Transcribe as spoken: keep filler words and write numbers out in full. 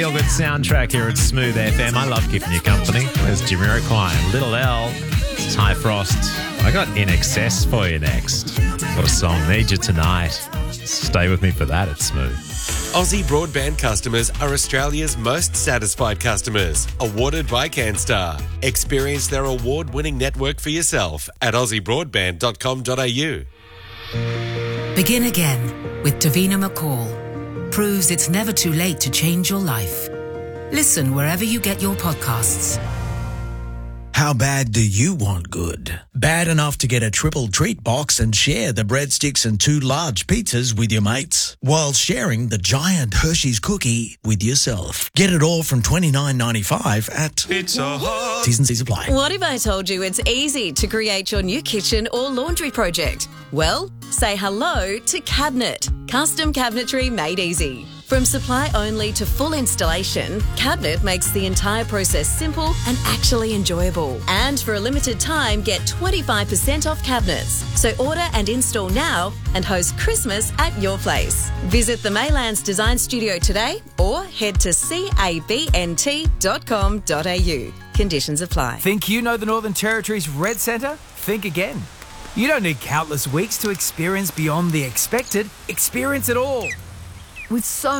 Feel good soundtrack here at Smooth F M. I love keeping you company. There's Jamiroquai and Little L. It's Ty Frost. I got In Excess for you next. What a song. Need You Tonight. Stay with me for that at Smooth. Aussie Broadband customers are Australia's most satisfied customers. Awarded by CanStar. Experience their award-winning network for yourself at aussie broadband dot com dot a u. Begin again with Davina McCall. Proves it's never too late to change your life. Listen wherever you get your podcasts. How bad do you want good? Bad enough to get a triple treat box and share the breadsticks and two large pizzas with your mates, while sharing the giant Hershey's cookie with yourself. Get it all from twenty-nine ninety-five at Pizza Hut. T's and C's apply. What if I told you it's easy to create your new kitchen or laundry project? Well, say hello to Cabinet. Custom cabinetry made easy. From supply only to full installation, Cabinet makes the entire process simple and actually enjoyable. And for a limited time, get twenty-five percent off cabinets. So order and install now and host Christmas at your place. Visit the Maylands Design Studio today or head to cabnt dot com dot a u. Conditions apply. Think you know the Northern Territory's Red Centre? Think again. You don't need countless weeks to experience beyond the expected. Experience it all. With so